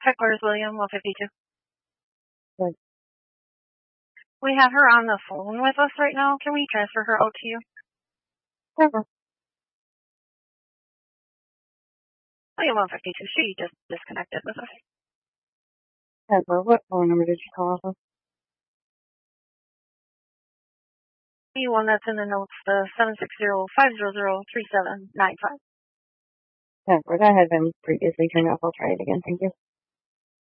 Heckler's William, 152. Good. We have her on the phone with us right now. Can we transfer her out to you? Never. William, 152. She just disconnected with us. Never. What phone number did you call off of? The one that's in the notes, the 760-500-3795. Never. That had been previously turned off. I'll try it again. Thank you.